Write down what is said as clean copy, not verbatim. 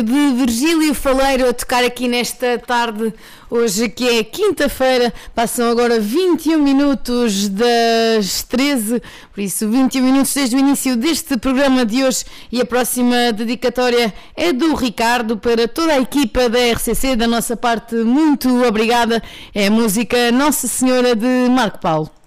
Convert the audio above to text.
De Virgílio Faleiro a tocar aqui nesta tarde, hoje que é quinta-feira, passam agora 21 minutos das 13, por isso 21 minutos desde o início deste programa de hoje, e a próxima dedicatória é do Ricardo para toda a equipa da RCC. Da nossa parte, muito obrigada. É a música Nossa Senhora de Marco Paulo.